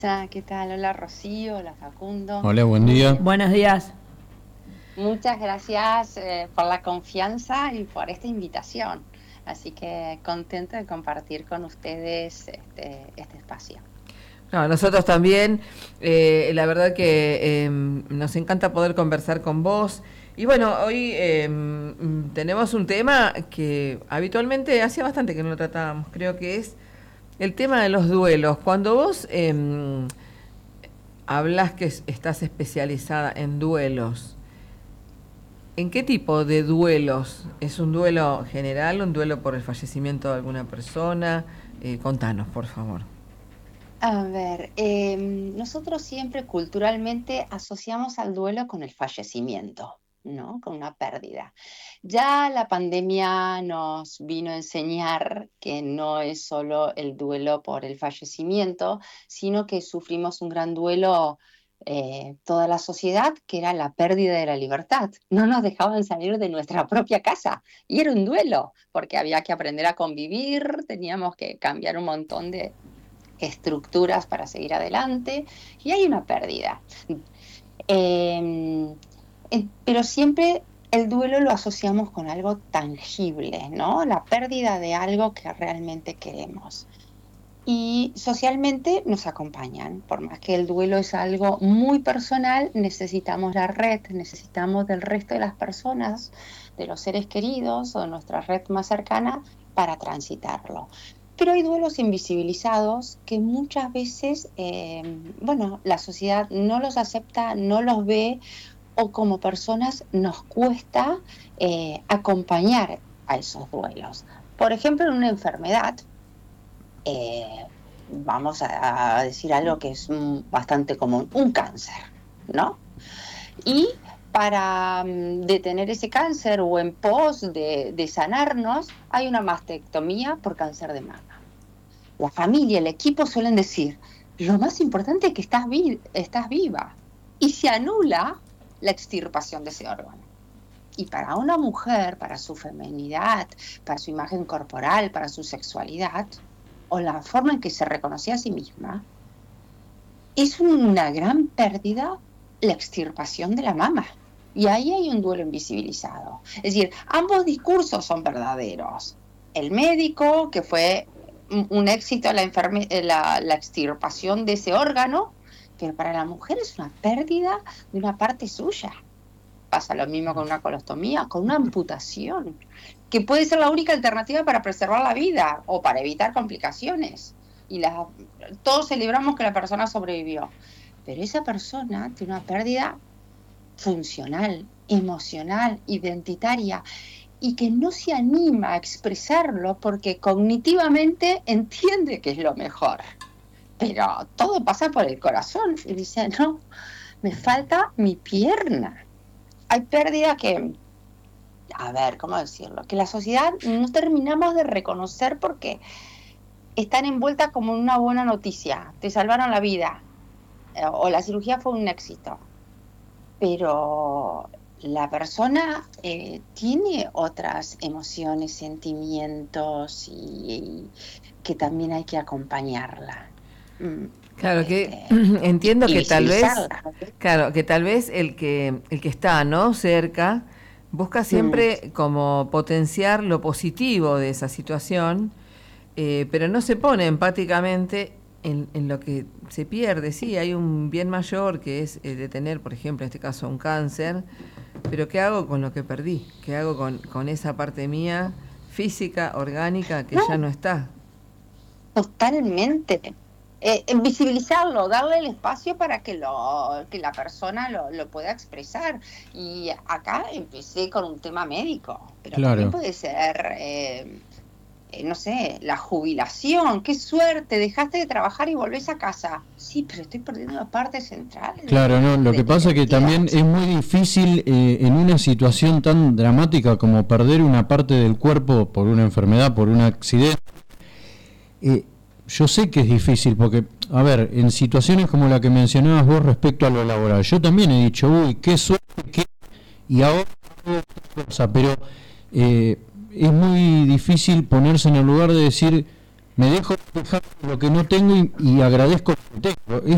¿Qué tal? Hola Rocío, hola Facundo. Hola, buen día. Buenos días. Muchas gracias por la confianza y por esta invitación. Así que contento de compartir con ustedes este espacio. No, nosotros también, la verdad que nos encanta poder conversar con vos. Y bueno, hoy tenemos un tema que habitualmente hacía bastante que no lo tratábamos, creo que es el tema de los duelos. Cuando vos hablas que estás especializada en duelos, ¿en qué tipo de duelos? ¿Es un duelo general, un duelo por el fallecimiento de alguna persona? Contanos, por favor. A ver, nosotros siempre culturalmente asociamos al duelo con el fallecimiento, ¿no? Con una pérdida. Ya la pandemia nos vino a enseñar que no es solo el duelo por el fallecimiento, sino que sufrimos un gran duelo toda la sociedad, que era la pérdida de la libertad. No nos dejaban salir de nuestra propia casa y era un duelo, porque había que aprender a convivir, teníamos que cambiar un montón de estructuras para seguir adelante y hay una pérdida. Eh, pero siempre el duelo lo asociamos con algo tangible, ¿no? La pérdida de algo que realmente queremos. Y socialmente nos acompañan, por más que el duelo es algo muy personal, necesitamos la red, necesitamos del resto de las personas, de los seres queridos o de nuestra red más cercana para transitarlo. Pero hay duelos invisibilizados que muchas veces, la sociedad no los acepta, no los ve, o como personas nos cuesta acompañar a esos duelos. Por ejemplo, en una enfermedad, vamos a decir algo que es bastante común, un cáncer, ¿no? Y para detener ese cáncer o en pos de sanarnos, hay una mastectomía por cáncer de mama. La familia, el equipo suelen decir, lo más importante es que estás viva, y se anula la extirpación de ese órgano. Y para una mujer, para su feminidad, para su imagen corporal, para su sexualidad, o la forma en que se reconocía a sí misma, es una gran pérdida la extirpación de la mama. Y ahí hay un duelo invisibilizado. Es decir, ambos discursos son verdaderos. El médico, que fue un éxito la extirpación de ese órgano, pero para la mujer es una pérdida de una parte suya. Pasa lo mismo con una colostomía, con una amputación, que puede ser la única alternativa para preservar la vida o para evitar complicaciones. Y todos celebramos que la persona sobrevivió, pero esa persona tiene una pérdida funcional, emocional, identitaria, y que no se anima a expresarlo porque cognitivamente entiende que es lo mejor. Pero todo pasa por el corazón y dice, no, me falta mi pierna. Hay pérdida que, a ver, ¿cómo decirlo? Que la sociedad no terminamos de reconocer porque están envueltas como en una buena noticia. Te salvaron la vida o la cirugía fue un éxito. Pero la persona tiene otras emociones, sentimientos y que también hay que acompañarla. Claro que entiendo Y que visibilizarla. que tal vez el que está, ¿no?, cerca busca siempre como potenciar lo positivo de esa situación, pero no se pone empáticamente en lo que se pierde. Sí, hay un bien mayor que es detener, por ejemplo, en este caso un cáncer, pero ¿qué hago con lo que perdí? ¿Qué hago con esa parte mía física, orgánica, que ya No, no está? totalmente. Visibilizarlo, darle el espacio para que la persona lo pueda expresar. Y acá empecé con un tema médico, pero también Claro, puede ser, no sé, la jubilación. Qué suerte, dejaste de trabajar y volvés a casa. Sí, pero estoy perdiendo una parte central claro, no. Lo de que mi pasa es que identidad. también es muy difícil en una situación tan dramática como perder una parte del cuerpo por una enfermedad, por un accidente. Yo sé que es difícil porque, a ver, en situaciones como la que mencionabas vos respecto a lo laboral, yo también he dicho, uy, qué suerte, y ahora hago otra cosa, pero es muy difícil ponerse en el lugar de decir, me dejo dejar lo que no tengo y agradezco lo que tengo.